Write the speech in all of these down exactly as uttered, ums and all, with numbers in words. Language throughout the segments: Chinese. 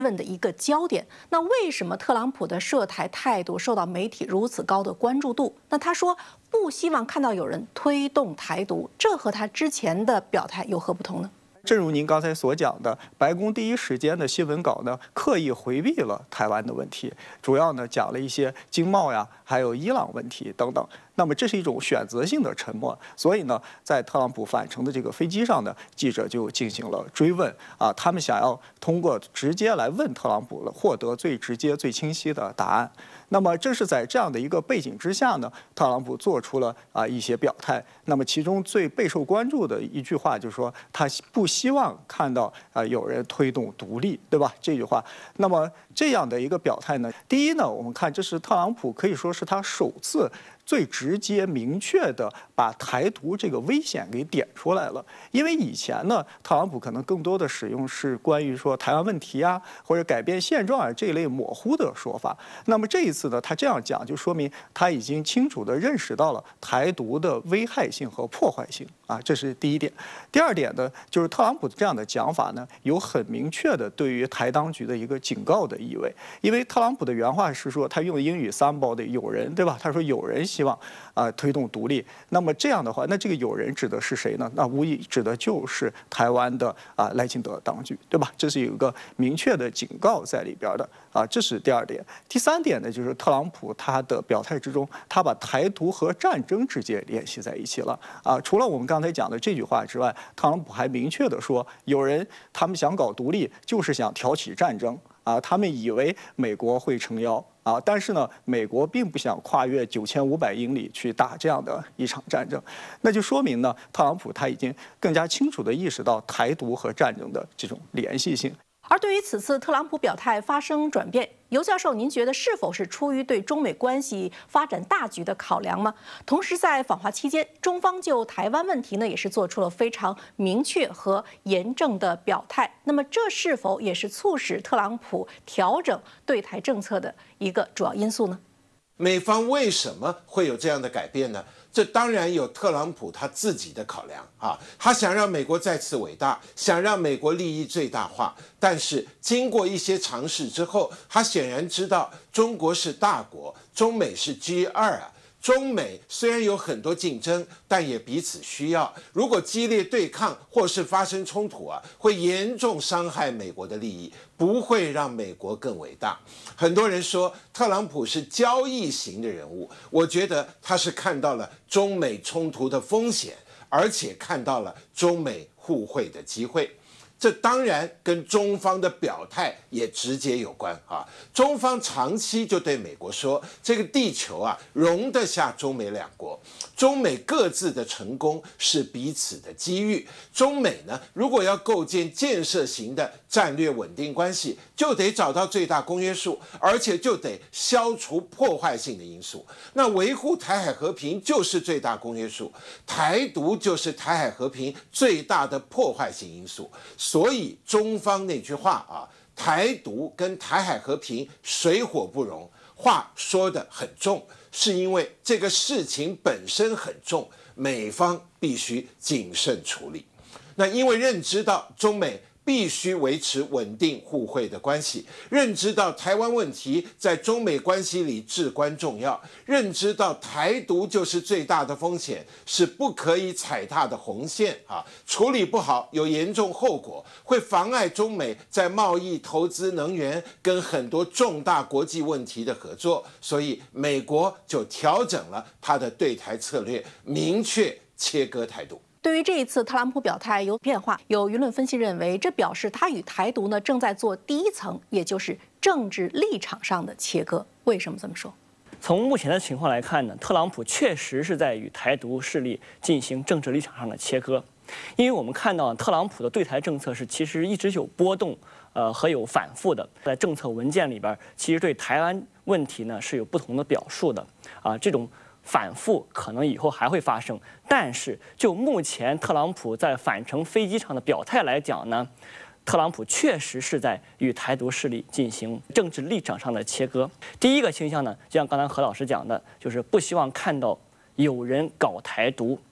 问的一个焦点。那为什么特朗普的涉台态度受到媒体如此高的关注度？那他说不希望看到有人推动台独，这和他之前的表态有何不同呢？ 正如您刚才所讲的，白宫第一时间的新闻稿呢，刻意回避了台湾的问题，主要呢讲了一些经贸呀，还有伊朗问题等等。那么这是一种选择性的沉默，所以呢，在特朗普返程的这个飞机上呢，记者就进行了追问啊，他们想要通过直接来问特朗普了，获得最直接、最清晰的答案。那么正是在这样的一个背景之下呢，特朗普做出了啊一些表态。那么其中最备受关注的一句话就是说，他不希望看到啊有人推动独立，对吧？这句话。那么这样的一个表态呢，第一呢，我们看这是特朗普可以说是他首次。 最直接、明确的把台独这个危险给点出来了，因为以前呢，特朗普可能更多的使用是关于说台湾问题啊，或者改变现状啊这一类模糊的说法。那么这一次呢，他这样讲，就说明他已经清楚地认识到了台独的危害性和破坏性啊，这是第一点。第二点呢，就是特朗普这样的讲法呢，有很明确的对于台当局的一个警告的意味，因为特朗普的原话是说，他用的英语 somebody 有人，对吧？他说有人。 希望啊、呃、推动独立，那么这样的话，那这个有人指的是谁呢？那无疑指的就是台湾的啊、呃、赖清德当局，对吧？这是有一个明确的警告在里边的啊，这是第二点。第三点呢，就是特朗普他的表态之中，他把台独和战争直接联系在一起了啊。除了我们刚才讲的这句话之外，特朗普还明确的说，有人他们想搞独立，就是想挑起战争。 啊，他们以为美国会撑腰啊，但是呢，美国并不想跨越九千五百英里去打这样的一场战争，那就说明呢，特朗普他已经更加清楚地意识到台独和战争的这种联系性。 而对于此次特朗普表态发生转变，尤教授，您觉得是否是出于对中美关系发展大局的考量吗？同时，在访华期间，中方就台湾问题呢，也是做出了非常明确和严正的表态。那么，这是否也是促使特朗普调整对台政策的一个主要因素呢？ 美方为什么会有这样的改变呢？ 这当然有特朗普他自己的考量啊，他想让美国再次伟大，想让美国利益最大化。但是经过一些尝试之后，他显然知道中国是大国，中美是 G 二啊。 中美虽然有很多竞争，但也彼此需要。如果激烈对抗或是发生冲突啊，会严重伤害美国的利益，不会让美国更伟大。很多人说特朗普是交易型的人物，我觉得他是看到了中美冲突的风险，而且看到了中美互惠的机会。 这当然跟中方的表态也直接有关啊！中方长期就对美国说，这个地球啊容得下中美两国，中美各自的成功是彼此的机遇。中美呢，如果要构建建设型的战略稳定关系，就得找到最大公约数，而且就得消除破坏性的因素。那维护台海和平就是最大公约数，台独就是台海和平最大的破坏性因素。 所以中方那句话啊，台独跟台海和平水火不容，话说得很重，是因为这个事情本身很重，美方必须谨慎处理。那因为认知到中美 必须维持稳定互惠的关系，认知到台湾问题在中美关系里至关重要，认知到台独就是最大的风险，是不可以踩踏的红线啊！处理不好有严重后果，会妨碍中美在贸易、投资、能源跟很多重大国际问题的合作，所以美国就调整了它的对台策略，明确切割台独。 对于这一次特朗普表态有变化，有舆论分析认为，这表示他与台独呢正在做第一层，也就是政治立场上的切割。为什么这么说？ 从目前的情况来看呢，特朗普确实是在与台独势力进行政治立场上的切割，因为我们看到特朗普的对台政策是其实一直有波动，呃和有反复的，在政策文件里边，其实对台湾问题呢是有不同的表述的啊，这种 反复可能以后还会发生，但是就目前特朗普在返程飞机上的表态来讲呢，特朗普确实是在与台独势力进行政治立场上的切割。第一个倾向呢，就像刚才何老师讲的，就是不希望看到有人搞台独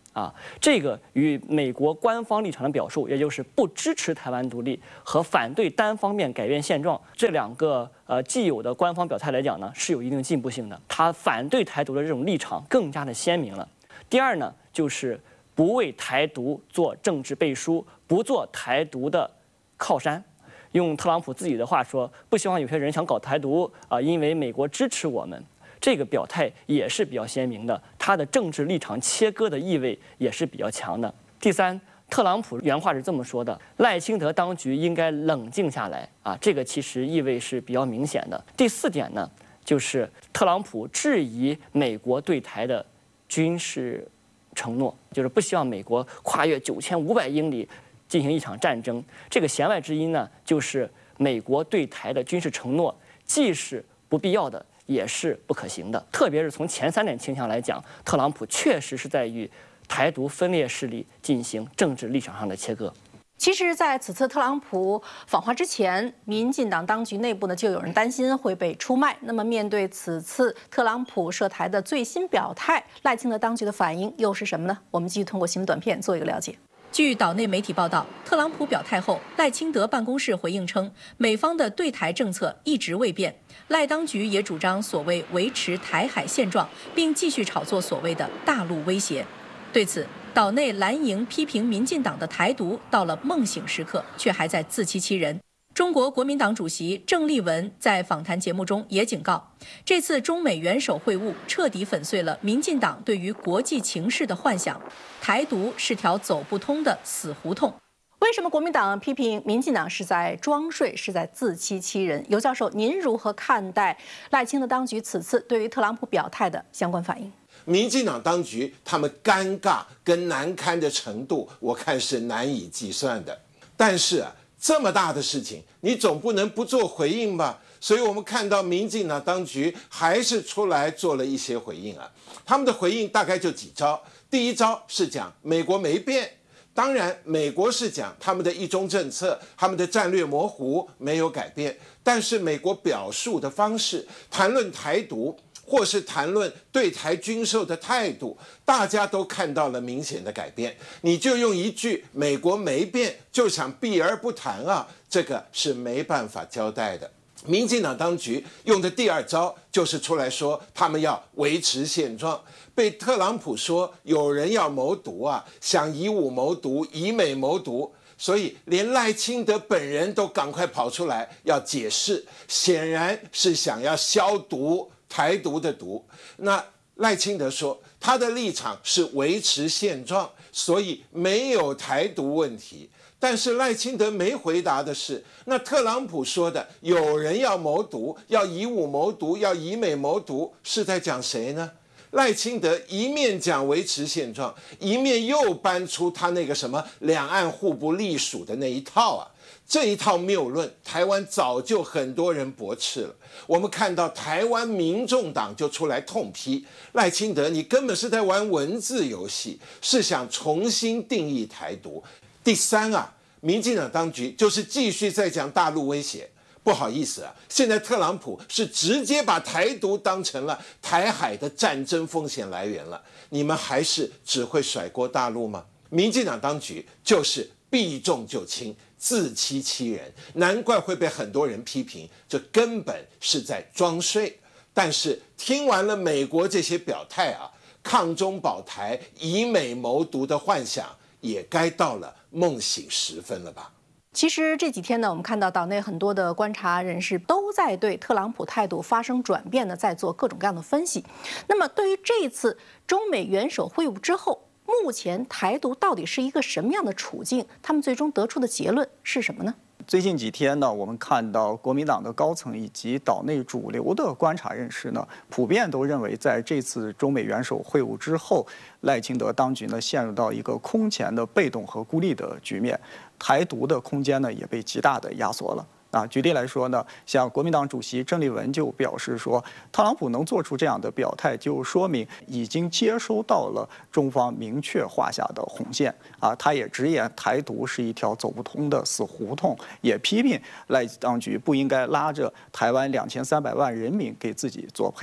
啊，这个与美国官方立场的表述，也就是不支持台湾独立和反对单方面改变现状这两个呃既有的官方表态来讲呢，是有一定进步性的。他反对台独的这种立场更加的鲜明了。第二呢，就是不为台独做政治背书，不做台独的靠山。用特朗普自己的话说，不希望有些人想搞台独啊，因为美国支持我们。这个表态也是比较鲜明的，他的政治立场切割的意味也是比较强的。第三，特朗普原话是这么说的：赖清德当局应该冷静下来啊，这个其实意味是比较明显的。第四点呢，就是特朗普质疑美国对台的军事承诺，就是不希望美国跨越九千五百英里进行一场战争。这个弦外之音呢，就是美国对台的军事承诺既是不必要的，也是不可行的。特别是从前三点倾向来讲，特朗普确实是在与台独分裂势力进行政治立场上的切割。 其实，在此次特朗普访华之前，民进党当局内部呢就有人担心会被出卖。那么，面对此次特朗普涉台的最新表态，赖清德当局的反应又是什么呢？我们继续通过新闻短片做一个了解。据岛内媒体报道，特朗普表态后，赖清德办公室回应称，美方的对台政策一直未变，赖当局也主张所谓维持台海现状，并继续炒作所谓的大陆威胁。对此，岛内蓝营批评民进党的台独到了梦醒时刻，却还在自欺欺人。中国国民党主席郑丽文在访谈节目中也警告，这次中美元首会晤彻底粉碎了民进党对于国际情势的幻想，台独是条走不通的死胡同。为什么国民党批评民进党是在装睡，是在自欺欺人？尤教授，您如何看待赖清德当局此次对于特朗普表态的相关反应？ 民进党当局他们尴尬跟难堪的程度，我看是难以计算的。但是啊，这么大的事情，你总不能不做回应吧？所以我们看到民进党当局还是出来做了一些回应啊。他们的回应大概就几招。第一招是讲美国没变，当然美国是讲他们的一中政策，他们的战略模糊没有改变，但是美国表述的方式，谈论台独或是谈论对台军售的态度，大家都看到了明显的改变。你就用一句“美国没变”就想避而不谈啊，这个是没办法交代的。民进党当局用的第二招就是出来说他们要维持现状，被特朗普说有人要谋独啊，想以武谋独，以美谋独。所以连赖清德本人都赶快跑出来要解释，显然是想要消毒。台独的独，那赖清德说他的立场是维持现状，所以没有台独问题。但是赖清德没回答的是，那特朗普说的有人要谋独，要以武谋独，要以美谋独，是在讲谁呢？赖清德一面讲维持现状，一面又搬出他那个什么两岸互不隶属的那一套啊。这一套谬论，台湾早就很多人驳斥了。我们看到台湾民众党就出来痛批赖清德，你根本是在玩文字游戏，是想重新定义台独。第三啊，民进党当局就是继续在讲大陆威胁。不好意思啊，现在特朗普是直接把台独当成了台海的战争风险来源了。你们还是只会甩锅大陆吗？民进党当局就是避重就轻，自欺欺人，难怪会被很多人批评，这根本是在装睡。但是听完了美国这些表态啊，抗中保台、以美谋独的幻想也该到了梦醒时分了吧？ 其实这几天呢，我们看到岛内很多的观察人士都在对特朗普态度发生转变呢，在做各种各样的分析。那么对于这一次中美元首会晤之后，目前台独到底是一个什么样的处境？他们最终得出的结论是什么呢？ 最近几天呢，我们看到国民党的高层以及岛内主流的观察人士呢，普遍都认为，在这次中美元首会晤之后，赖清德当局呢陷入到一个空前的被动和孤立的局面，台独的空间呢也被极大的压缩了。啊，举例来说呢，像国民党主席郑丽文就表示说，特朗普能做出这样的表态，就说明已经接收到了中方明确画下的红线。啊，他也直言台独是一条走不通的死胡同，也批评赖当局不应该拉着台湾两千三百万人民给自己做陪葬。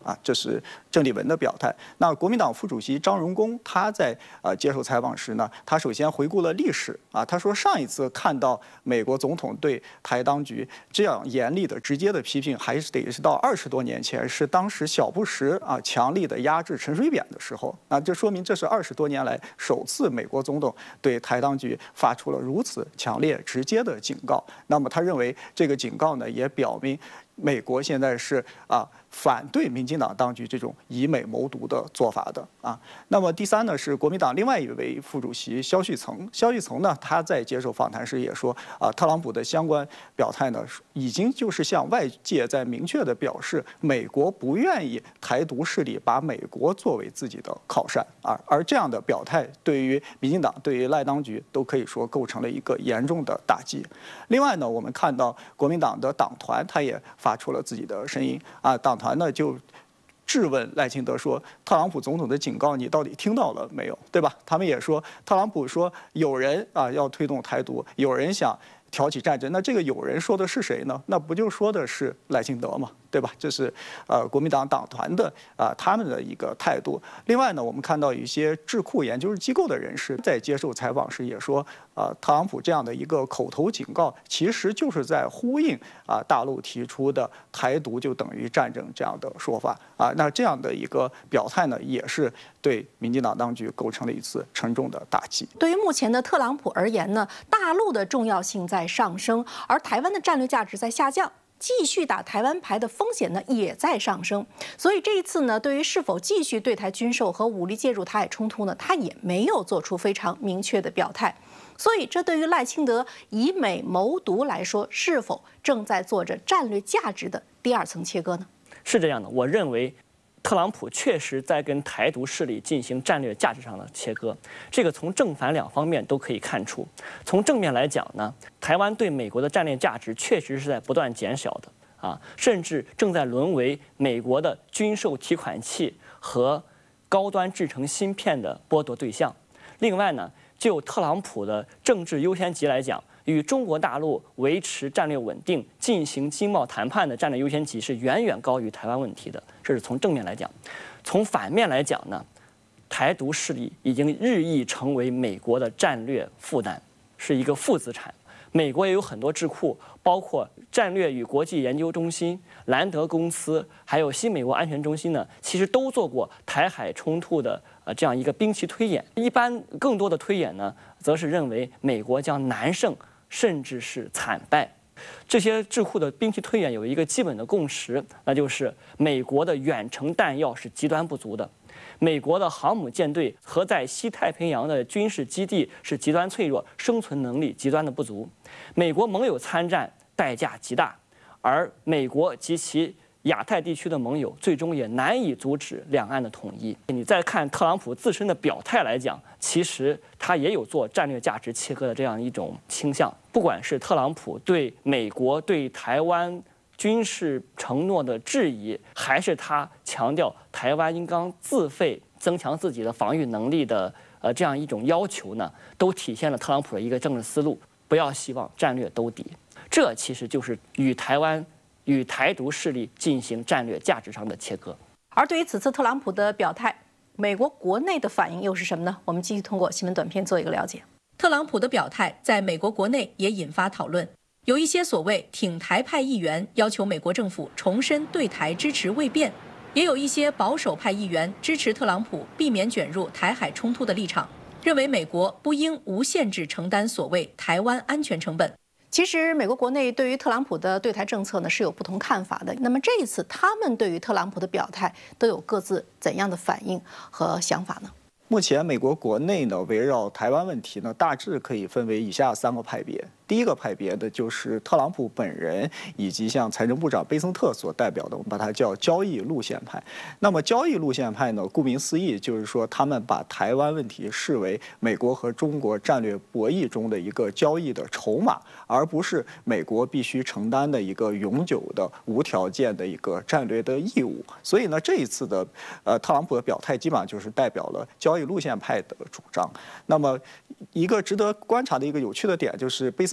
啊，这是郑丽文的表态。那国民党副主席张荣恭他在呃接受采访时呢，他首先回顾了历史啊，他说上一次看到美国总统对台当局这样严厉的、直接的批评，还是得是到二十多年前，是当时小布什啊强力的压制陈水扁的时候。那这说明这是二十多年来首次美国总统对台当局发出了如此强烈、直接的警告。那么他认为这个警告呢，也表明美国现在是啊反对民进党当局这种以美谋独的做法的啊。那么第三呢，是国民党另外一位副主席萧旭岑。萧旭岑呢，他在接受访谈时也说啊，特朗普的相关表态呢，已经就是向外界在明确的表示，美国不愿意台独势力把美国作为自己的靠山啊。而这样的表态，对于民进党、对于赖当局都可以说构成了一个严重的打击。另外呢，我们看到国民党的党团，他也发出了自己的声音啊，党团呢就质问赖清德说，特朗普总统的警告你到底听到了没有，对吧？他们也说，特朗普说有人啊要推动台独，有人想挑起战争，那这个有人说的是谁呢？那不就说的是赖清德吗？对吧？这是呃国民党党团的啊、呃、他们的一个态度。另外呢，我们看到一些智库研究机构的人士在接受采访时也说，啊、呃，特朗普这样的一个口头警告，其实就是在呼应啊、呃、大陆提出的台独就等于战争这样的说法啊、呃。那这样的一个表态呢，也是对民进党当局构成了一次沉重的打击。 对于目前的特朗普而言呢，大陆的重要性在上升，而台湾的战略价值在下降。继续打台湾牌的风险呢也在上升，所以这一次呢，对于是否继续对台军售和武力介入台海冲突呢，他也没有做出非常明确的表态。所以，这对于赖清德以美谋独来说，是否正在做着战略价值的第二层切割呢？ 是这样的，我认为特朗普确实在跟台独势力进行战略价值上的切割，这个从正反两方面都可以看出。从正面来讲呢，台湾对美国的战略价值确实是在不断减小的啊，甚至正在沦为美国的军售提款器和高端制成芯片的剥夺对象。另外呢，就特朗普的政治优先级来讲，与中国大陆维持战略稳定、进行经贸谈判的战略优先级是远远高于台湾问题的，这是从正面来讲。从反面来讲呢，台独势力已经日益成为美国的战略负担，是一个负资产。美国也有很多智库，包括战略与国际研究中心、兰德公司，还有新美国安全中心呢，其实都做过台海冲突的呃这样一个兵棋推演。一般更多的推演呢，则是认为美国将难胜，甚至是惨败。这些智库的兵棋推演有一个基本的共识，那就是美国的远程弹药是极端不足的，美国的航母舰队和在西太平洋的军事基地是极端脆弱，生存能力极端的不足，美国盟友参战代价极大，而美国及其亚太地区的盟友最终也难以阻止两岸的统一。你再看特朗普自身的表态来讲，其实他也有做战略价值切割的这样一种倾向。不管是特朗普对美国对台湾军事承诺的质疑，还是他强调台湾应当自费增强自己的防御能力的呃这样一种要求呢，都体现了特朗普的一个政治思路：不要希望战略兜底。这其实就是与台湾与台独势力进行战略价值上的切割。 而对于此次特朗普的表态，美国国内的反应又是什么呢？我们继续通过新闻短片做一个了解。特朗普的表态在美国国内也引发讨论，有一些所谓挺台派议员要求美国政府重申对台支持未变，也有一些保守派议员支持特朗普避免卷入台海冲突的立场，认为美国不应无限制承担所谓台湾安全成本。其实，美国国内对于特朗普的对台政策呢是有不同看法的。那么这一次，他们对于特朗普的表态都有各自怎样的反应和想法呢？ 目前美国国内呢，围绕台湾问题呢，大致可以分为以下三个派别。第一个派别的就是特朗普本人以及像财政部长贝森特所代表的，我们把它叫交易路线派。那么交易路线派呢，顾名思义，就是说他们把台湾问题视为美国和中国战略博弈中的一个交易的筹码，而不是美国必须承担的一个永久的无条件的一个战略的义务。所以呢，这一次的呃特朗普的表态，基本上就是代表了交易路线派的主张。那么一个值得观察的一个有趣的点就是贝森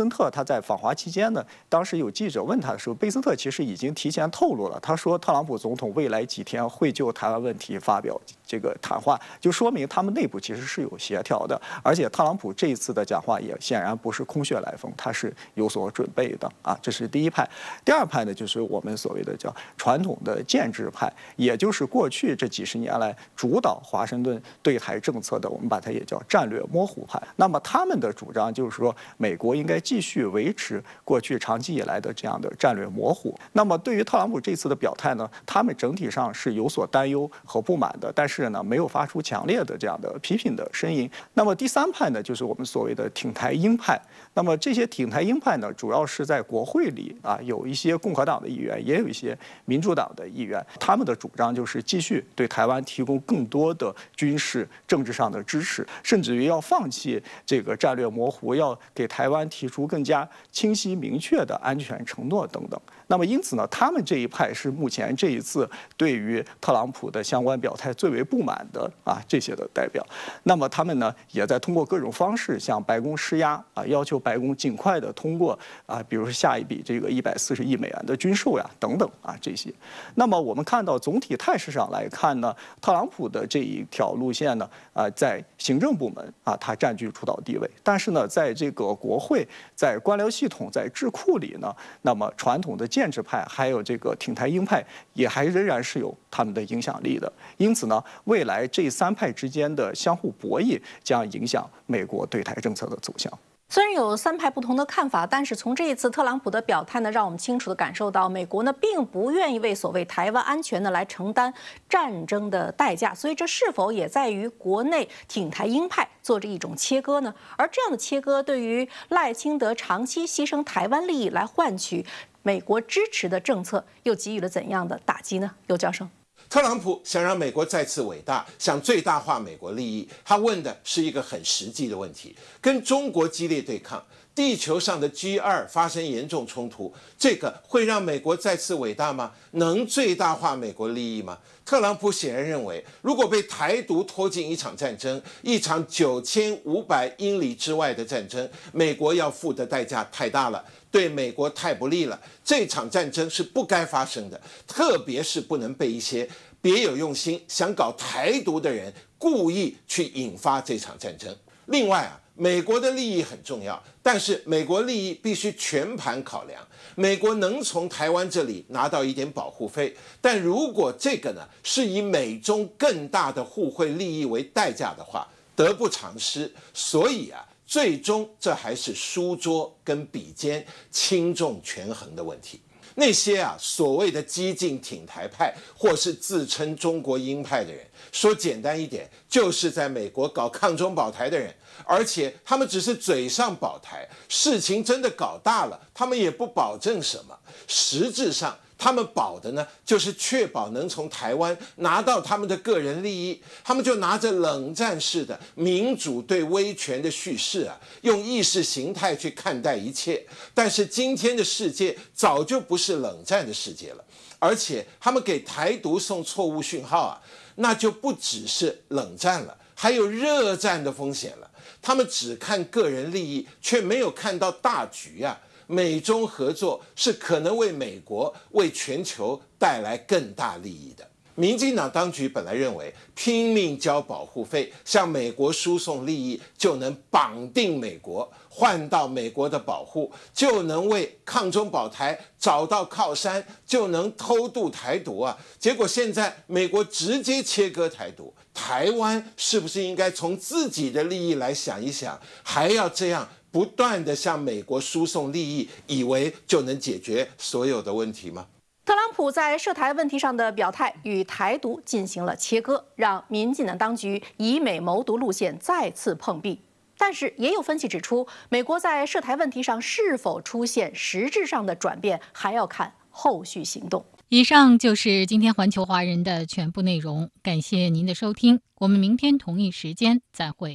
森特他在访华期间呢，当时有记者问他的时候，贝森特其实已经提前透露了，他说特朗普总统未来几天会就台湾问题发表这个谈话，就说明他们内部其实是有协调的。而且特朗普这一次的讲话也显然不是空穴来风，他是有所准备的啊，这是第一派。第二派呢，就是我们所谓的叫传统的建制派，也就是过去这几十年来主导华盛顿对台政策的，我们把它也叫战略模糊派。那么他们的主张就是说，美国应该继续维持过去长期以来的这样的战略模糊。那么对于特朗普这次的表态呢，他们整体上是有所担忧和不满的，但是呢，没有发出强烈的这样的批评的声音。那么第三派呢，就是我们所谓的挺台鹰派。那么这些挺台鹰派呢，主要是在国会里啊，有一些共和党的议员，也有一些民主党的议员，他们的主张就是继续对台湾提供更多的军事、政治上的支持，甚至于要放弃这个战略模糊，要给台湾提出更加清晰明确的安全承诺等等。那么因此呢，他们这一派是目前这一次对于特朗普的相关表态最为不满的啊这些的代表。那么他们呢，也在通过各种方式向白宫施压啊，要求白宫尽快的通过啊，比如说下一笔这个一百四十亿美元的军售呀等等啊这些。那么我们看到总体态势上来看呢，特朗普的这一条路线呢，啊，在行政部门啊，它占据主导地位，但是呢，在这个国会、在官僚系统、在智库里呢，那么传统的建制派还有这个挺台鹰派也还仍然是有他们的影响力的。因此呢，未来这三派之间的相互博弈将影响美国对台政策的走向。 虽然有三派不同的看法，但是从这一次特朗普的表态呢，让我们清楚地感受到，美国呢并不愿意为所谓台湾安全呢来承担战争的代价。所以这是否也在于国内挺台鹰派做着一种切割呢？而这样的切割对于赖清德长期牺牲台湾利益来换取美国支持的政策，又给予了怎样的打击呢？尤教授。 特朗普想让美国再次伟大，想最大化美国利益，他问的是一个很实际的问题：跟中国激烈对抗，地球上的 G 二 发生严重冲突，这个会让美国再次伟大吗？能最大化美国利益吗？特朗普显然认为，如果被台独拖进一场战争，一场九千五百英里之外的战争，美国要付的代价太大了，对美国太不利了。这场战争是不该发生的，特别是不能被一些别有用心、想搞台独的人故意去引发这场战争。另外啊，美国的利益很重要，但是美国利益必须全盘考量。美国能从台湾这里拿到一点保护费，但如果这个呢是以美中更大的互惠利益为代价的话，得不偿失。所以啊，最终这还是书桌跟笔尖轻重权衡的问题。那些啊所谓的激进挺台派或是自称中国鹰派的人，说简单一点，就是在美国搞抗中保台的人，而且他们只是嘴上保台，事情真的搞大了，他们也不保证什么。实质上他们保的呢，就是确保能从台湾拿到他们的个人利益。他们就拿着冷战式的民主对威权的叙事啊，用意识形态去看待一切。但是今天的世界早就不是冷战的世界了，而且他们给台独送错误讯号啊，那就不只是冷战了，还有热战的风险了。他们只看个人利益，却没有看到大局啊。美中合作是可能为美国、为全球带来更大利益的。民进党当局本来认为，拼命交保护费，向美国输送利益，就能绑定美国，换到美国的保护，就能为抗中保台找到靠山，就能偷渡台独啊！结果现在美国直接切割台独，台湾是不是应该从自己的利益来想一想，还要这样不断的向美国输送利益，以为就能解决所有的问题吗？ 特朗普在涉台问题上的表态与台独进行了切割，让民进党当局以美谋独路线再次碰壁。但是也有分析指出，美国在涉台问题上是否出现实质上的转变，还要看后续行动。 以上就是今天环球华人的全部内容，感谢您的收听，我们明天同一时间再会。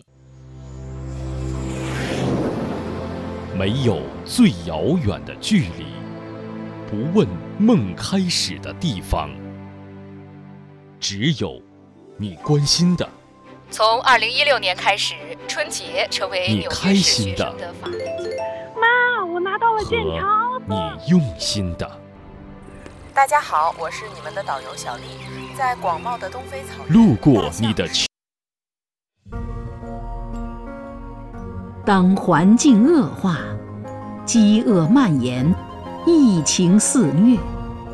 没有最遥远的距离，不问梦开始的地方，只有你关心的。 从二零一六年开始，春节成为纽约市学生的法定假日。 妈， 查到了现场。 你用心的。 大家好，我是你们的导游小丽，在广袤的东非草原路过你的。 当环境恶化，饥饿蔓延，疫情肆虐。